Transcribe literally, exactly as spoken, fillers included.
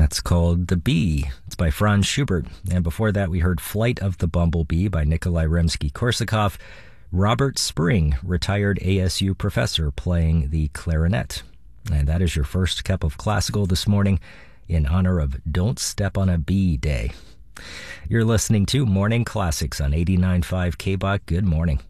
That's called The Bee. It's by Franz Schubert. And before that, we heard Flight of the Bumblebee by Nikolai Rimsky-Korsakov. Robert Spring, retired A S U professor, playing the clarinet. And that is your first cup of classical this morning in honor of Don't Step on a Bee Day. You're listening to Morning Classics on eighty-nine point five K B O C. Good morning.